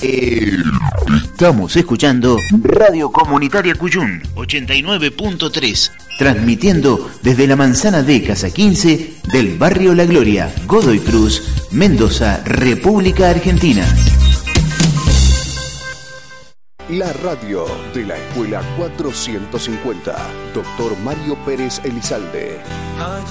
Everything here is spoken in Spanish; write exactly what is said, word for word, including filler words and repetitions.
Eh, estamos escuchando Radio Comunitaria Cuyún ochenta y nueve punto tres, transmitiendo desde la manzana de Casa quince del barrio La Gloria, Godoy Cruz, Mendoza, República Argentina. La radio de la Escuela cuatrocientos cincuenta, doctor Mario Pérez Elizalde.